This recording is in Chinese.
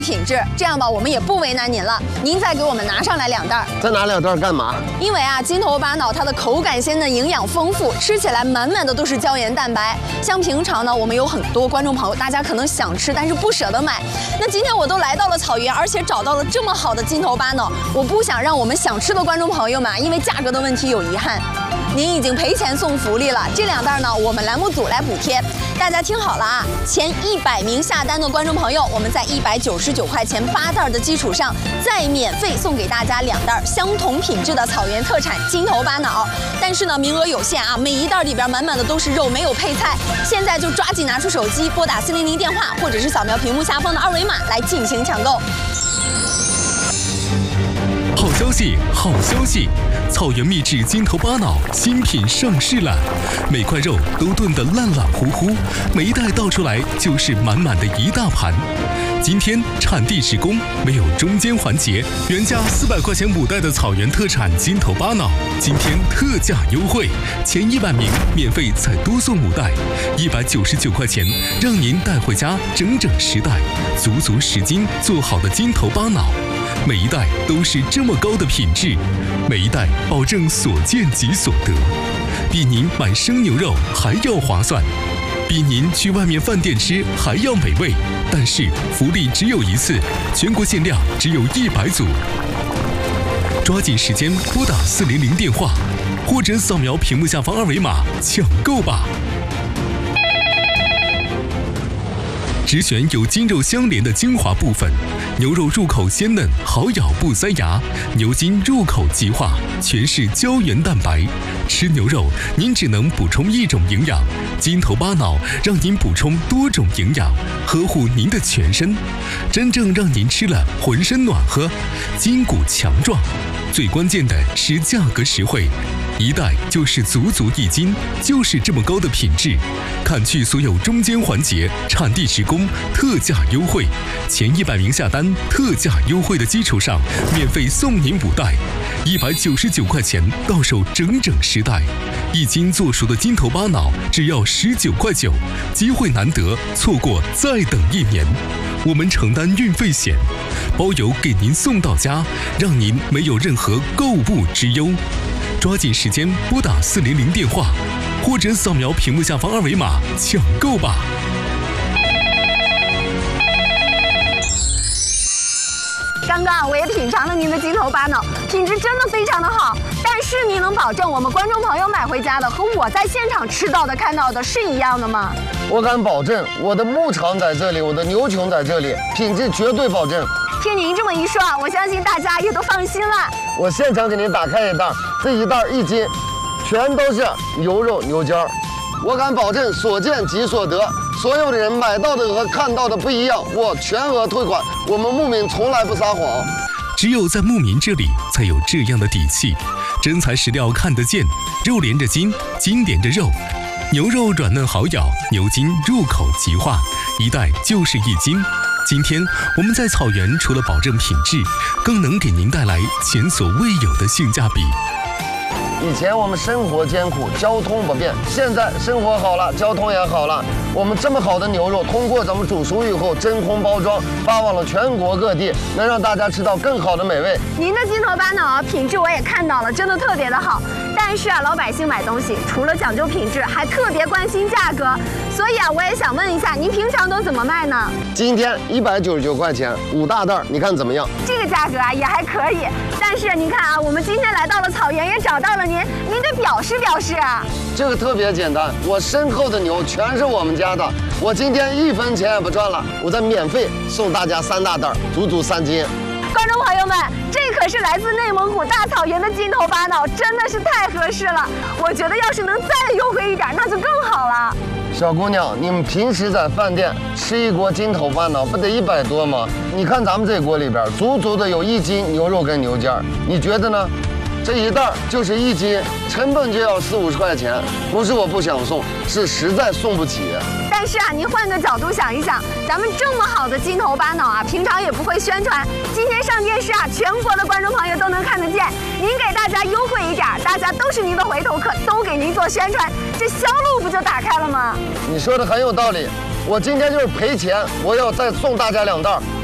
品质。这样吧，我们也不为难您了，您再给我们拿上来2袋。 再拿2袋干嘛？ 因为啊，金头巴脑它的口感鲜嫩，营养丰富，吃起来满满的都是胶原蛋白。像平常呢，我们有很多观众朋友，大家可能想吃，但是不舍得买。那今天我都来到了草原，而且找到了这么好的金头巴脑，我不想让我们想吃的观众朋友们因为价格的问题有遗憾。您已经赔钱送福利了，这2袋呢，我们栏目组来补贴。大家听好了啊，前100名下单的观众朋友，我们在199块钱8袋的基础上，再免费送给大家2袋相同品质的草原特产金头巴脑。但是呢，名额有限啊，每1袋里边满满的都是肉，没有配菜。现在就抓紧拿出手机，拨打400电话，或者是扫描屏幕下方的2维码来进行抢购。 好消息，好消息！草原秘制金头巴脑新品上市了，每块肉都炖得烂烂糊糊，每一袋倒出来就是满满的一大盘。今天产地直供，没有中间环节，原价400块钱5袋的草原特产金头巴脑，今天特价优惠，前100名免费再多送5袋，199块钱，让您带回家整整10袋，足足10斤做好的金头巴脑。每一袋都是这么高的品质，每一袋保证所见即所得，比您买生牛肉还要划算，比您去外面饭店吃还要美味。但是福利只有一次，全国限量只有100组，抓紧时间拨打400电话，或者扫描屏幕下方2维码抢购吧。只选有筋肉相连的精华部分，牛肉入口鲜嫩，好咬不塞牙；牛筋入口即化，全是胶原蛋白。吃牛肉，您只能补充一种营养，金头巴脑让您补充多种营养，呵护您的全身，真正让您吃了浑身暖和，筋骨强壮。最关键的是价格实惠，1袋就是足足1斤，就是这么高的品质。砍去所有中间环节，产地直供，特价优惠，前100名下单特价优惠的基础上，免费送您5袋，199块钱到手整整10袋，1斤做熟的金头巴脑只要19块9，机会难得，错过再等1年。我们承担运费险，包邮给您送到家，让您没有任何购物之忧。抓紧时间拨打400电话，或者扫描屏幕下方2维码抢购吧。 刚刚我也品尝了您的金头巴脑，品质真的非常的好。但是您能保证我们观众朋友买回家的和我在现场吃到的、看到的是一样的吗？ 我敢保证，我的牧场在这里，我的牛群在这里，品质绝对保证。 听您这么一说啊，我相信大家也都放心了。 我现场给您打开1袋，这1袋1斤，全都是牛肉牛筋儿。我敢保证，所见即所得。所有的人买到的和看到的不一样，我全额退款。我们牧民从来不撒谎。 只有在牧民这里才有这样的底气，真材实料看得见，肉连着筋，筋连着肉，牛肉软嫩好咬，牛筋入口即化，1袋就是1斤。今天我们在草原除了保证品质，更能给您带来前所未有的性价比。 以前我们生活艰苦，交通不便，现在生活好了，交通也好了。我们这么好的牛肉，通过咱们煮熟以后真空包装，发往了全国各地，能让大家吃到更好的美味。 您的金头巴脑啊，品质我也看到了，真的特别的好。但是啊，老百姓买东西除了讲究品质，还特别关心价格。所以啊，我也想问一下，您平常都怎么卖呢？ 今天199块钱5大袋，你看怎么样？ 这个价格啊也还可以。但是您看啊，我们今天来到了草原，也找到了您得表示表示啊。 这个特别简单，我身后的牛全是我们家的，我今天1分钱也不赚了，我再免费送大家3大袋，足足3斤。 观众朋友们，这可是来自内蒙古大草原的金头巴脑，真的是太合适了。我觉得要是能再优惠一点，那就更好了。 小姑娘，你们平时在饭店吃一锅金头巴脑，不得100多吗？你看咱们这锅里边，足足的有1斤牛肉跟牛筋儿，你觉得呢？这1袋就是1斤，成本就要40-50块钱。不是我不想送，是实在送不起。 但是啊，您换个角度想一想，咱们这么好的金头巴脑啊，平常也不会宣传，今天上电视啊，全国的观众朋友都能看得见。您给大家优惠一点，大家都是您的回头客，都给您做宣传，这销路不就打开了吗？ 你说的很有道理。我今天就是赔钱，我要再送大家2袋，